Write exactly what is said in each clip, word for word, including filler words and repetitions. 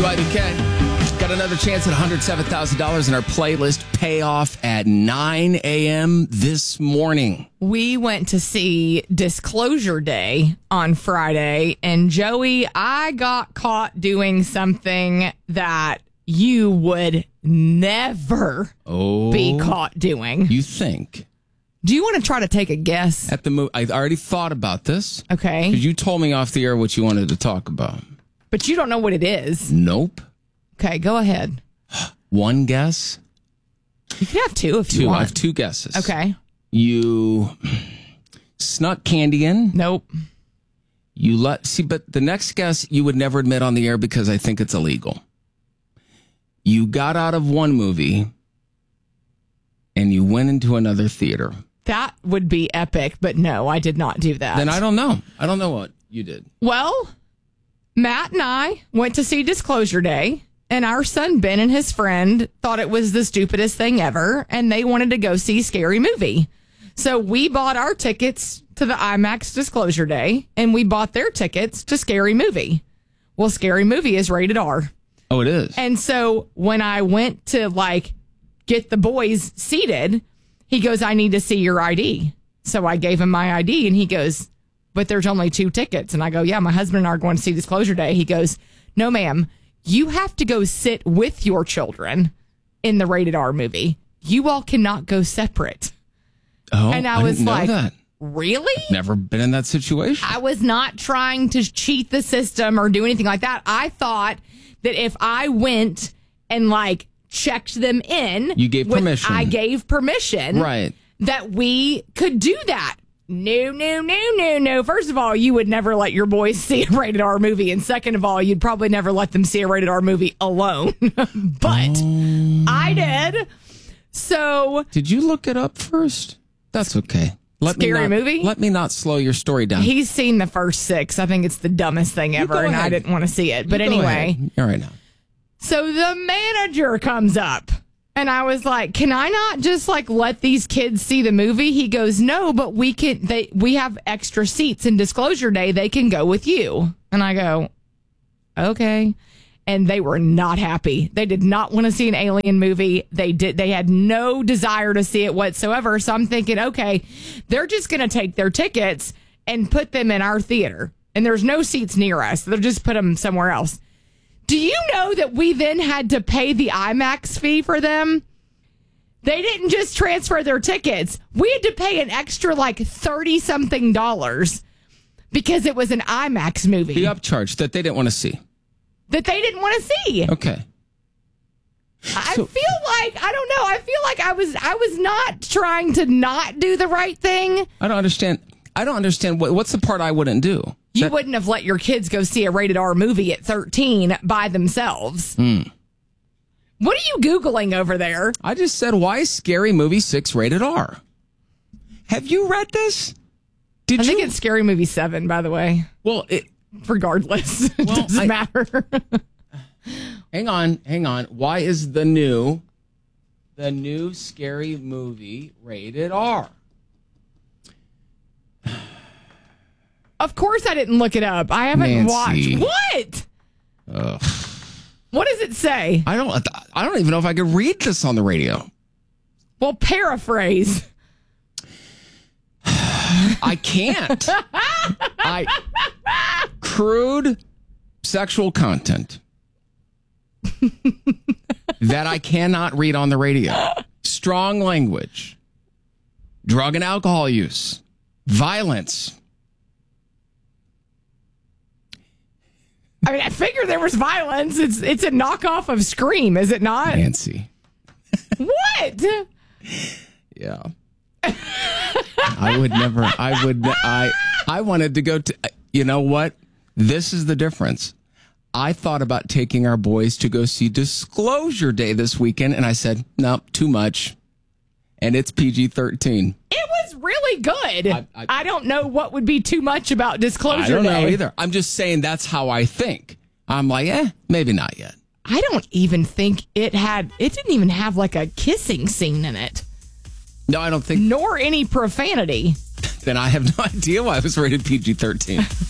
W I B K. Got another chance at one hundred seven thousand dollars in our playlist payoff at nine a.m. this morning. We went to see Disclosure Day on Friday, and Joey, I got caught doing something that you would never oh, be caught doing. You think? Do you want to try to take a guess? At the movie, I already thought about this. Okay. Because you told me off the air what you wanted to talk about. But you don't know what it is. Nope. Okay, go ahead. One guess? You can have two if two. you want. I have two guesses. Okay. You snuck candy in. Nope. You let see, but the next guess you would never admit on the air because I think it's illegal. You got out of one movie and you went into another theater. That would be epic, but no, I did not do that. Then I don't know. I don't know what you did. Well, Matt and I went to see Disclosure Day, and our son Ben and his friend thought it was the stupidest thing ever, and they wanted to go see Scary Movie. So we bought our tickets to the IMAX Disclosure Day, and we bought their tickets to Scary Movie. Well, Scary Movie is rated R. Oh, it is. And so when I went to, like, get the boys seated, he goes, I need to see your I D. So I gave him my I D, and he goes, but there's only two tickets. And I go, yeah, my husband and I are going to see Disclosure Day. He goes, no, ma'am, you have to go sit with your children in the rated R movie. You all cannot go separate. Oh, and I, I was didn't know like, that. Really? Never been in that situation. I was not trying to cheat the system or do anything like that. I thought that if I went and, like, checked them in. You gave with, permission. I gave permission. Right. That we could do that. No, no, no, no, no. First of all, you would never let your boys see a rated R movie. And second of all, you'd probably never let them see a rated R movie alone. But oh. I did. So. Did you look it up first? That's okay. Let Scary me not, movie? Let me not slow your story down. He's seen the first six. I think it's the dumbest thing ever, and I didn't want to see it. But you anyway. All right now. So the manager comes up. And I was like, can I not just, like, let these kids see the movie? He goes, no, but we can, they, we have extra seats in Disclosure Day. They can go with you. And I go, okay. And they were not happy. They did not want to see an alien movie. They did. They had no desire to see it whatsoever. So I'm thinking, okay, they're just going to take their tickets and put them in our theater. And there's no seats near us. They'll just put them somewhere else. Do you know that we then had to pay the IMAX fee for them? They didn't just transfer their tickets. We had to pay an extra like thirty-something dollars because it was an IMAX movie. The upcharge that they didn't want to see. That they didn't want to see. Okay. I so, feel like, I don't know, I feel like I was I was not trying to not do the right thing. I don't understand. I don't understand. What, what's the part I wouldn't do? You that, wouldn't have let your kids go see a rated R movie at thirteen by themselves. Hmm. What are you Googling over there? I just said, why is Scary Movie six rated R? Have you read this? Did I you? think it's Scary Movie seven, by the way. Well, it, regardless, it well, doesn't I, matter. hang on, hang on. Why is the new, the new Scary Movie rated R? Of course I didn't look it up. I haven't Nancy. watched. What? Ugh. What does it say? I don't I don't even know if I could read this on the radio. Well, paraphrase. I can't. I crude sexual content that I cannot read on the radio. Strong language. Drug and alcohol use. Violence. I mean, I figured there was violence. It's it's a knockoff of Scream, is it not? Nancy. What? Yeah. I would never, I would, I, I wanted to go to, you know what? This is the difference. I thought about taking our boys to go see Disclosure Day this weekend, and I said, no, too much. And it's P G thirteen. It was really good. I, I, I don't know what would be too much about Disclosure Day. I don't know either. I'm just saying that's how I think. I'm like, eh, maybe not yet. I don't even think it had, it didn't even have like a kissing scene in it. No, I don't think. Nor any profanity. Then I have no idea why it was rated P G thirteen.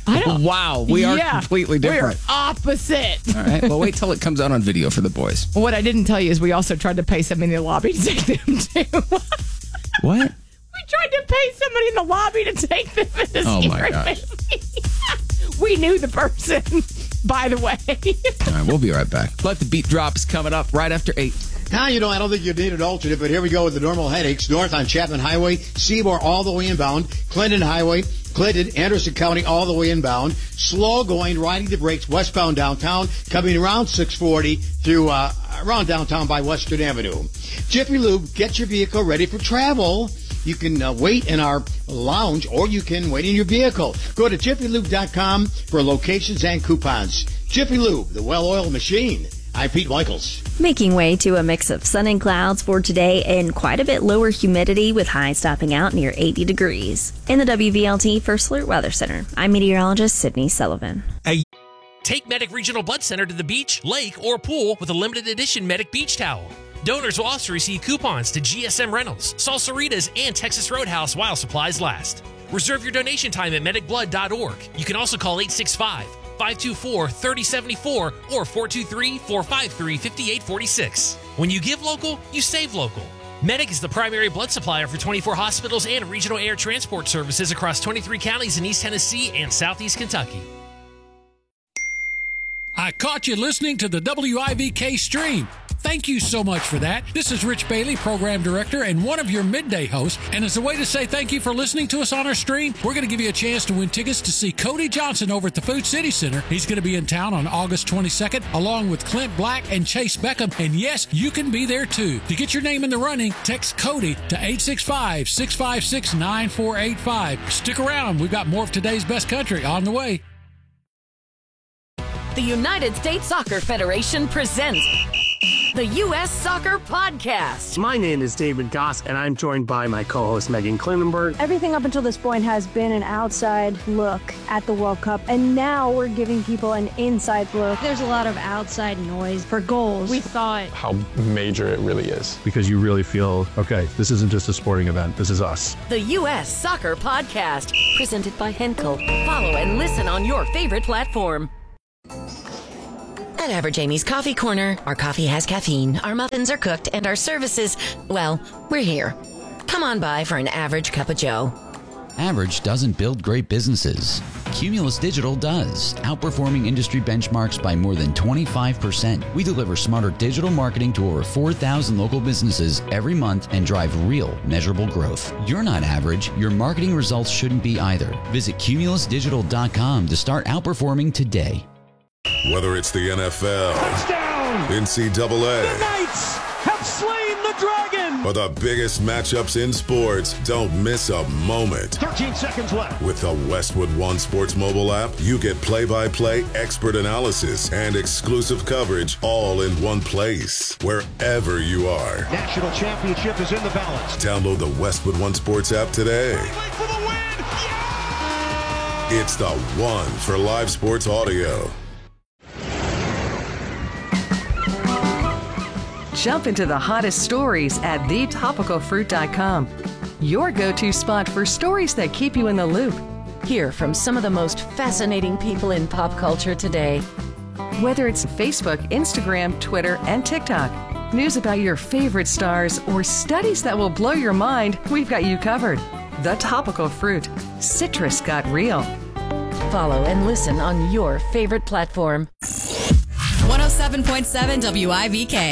I don't, wow, we are yeah, completely different. We're opposite. All right, well, wait till it comes out on video for the boys. What I didn't tell you is we also tried to pay somebody in the lobby to take them too. What? We tried to pay somebody in the lobby to take them in the Oh, my scary gosh. movie. We knew the person, by the way. All right, we'll be right back. Let the beat drops coming up right after eight. Now, you know, I don't think you need an alternate, but here we go with the normal headaches. North on Chapman Highway, Seymour all the way inbound, Clinton Highway, Clinton, Anderson County all the way inbound. Slow going, riding the brakes, westbound downtown, coming around six forty through uh, around downtown by Western Avenue. Jiffy Lube, get your vehicle ready for travel. You can uh, wait in our lounge or you can wait in your vehicle. Go to jiffy lube dot com for locations and coupons. Jiffy Lube, the well-oiled machine. I'm Pete Michaels. Making way to a mix of sun and clouds for today and quite a bit lower humidity with highs topping out near eighty degrees. In the W V L T First Alert Weather Center, I'm meteorologist Sydney Sullivan. Hey. Take Medic Regional Blood Center to the beach, lake, or pool with a limited edition Medic Beach Towel. Donors will also receive coupons to G S M Rentals, Salsaritas, and Texas Roadhouse while supplies last. Reserve your donation time at medic blood dot org. You can also call eight six five, five two four, three oh seven four or four two three, four five three, five eight four six. When you give local, you save local. Medic is the primary blood supplier for twenty-four hospitals and regional air transport services across twenty-three counties in East Tennessee and Southeast Kentucky. I caught you listening to the W I V K stream. Thank you so much for that. This is Rich Bailey, Program Director and one of your midday hosts. And as a way to say thank you for listening to us on our stream, we're going to give you a chance to win tickets to see Cody Johnson over at the Food City Center. He's going to be in town on August twenty-second, along with Clint Black and Chase Beckham. And yes, you can be there too. To get your name in the running, text Cody to eight six five, six five six, nine four eight five. Stick around. We've got more of today's best country on the way. The United States Soccer Federation presents the U S Soccer Podcast. My name is David Goss, and I'm joined by my co-host Megan Klinenberg. Everything up until this point has been an outside look at the World Cup, and now we're giving people an inside look. There's a lot of outside noise for goals. We thought how major it really is. Because you really feel, okay, this isn't just a sporting event, this is us. The U S Soccer Podcast, presented by Henkel. Follow and listen on your favorite platform. At Average Amy's Coffee Corner, our coffee has caffeine, our muffins are cooked, and our services, well, we're here. Come on by for an average cup of joe. Average doesn't build great businesses. Cumulus Digital does, outperforming industry benchmarks by more than twenty-five percent. We deliver smarter digital marketing to over four thousand local businesses every month and drive real, measurable growth. You're not average. Your marketing results shouldn't be either. Visit cumulus digital dot com to start outperforming today. Whether it's the N F L, touchdown, N C double A, the Knights have slain the dragon, or the biggest matchups in sports, don't miss a moment. thirteen seconds left. With the Westwood One Sports mobile app, you get play-by-play, expert analysis, and exclusive coverage all in one place, wherever you are. National championship is in the balance. Download the Westwood One Sports app today. For the win. Yeah! It's the one for live sports audio. Jump into the hottest stories at the topical fruit dot com. Your go-to spot for stories that keep you in the loop. Hear from some of the most fascinating people in pop culture today. Whether it's Facebook, Instagram, Twitter, and TikTok, news about your favorite stars, or studies that will blow your mind, we've got you covered. The Topical Fruit. Citrus got real. Follow and listen on your favorite platform. one oh seven point seven W I V K.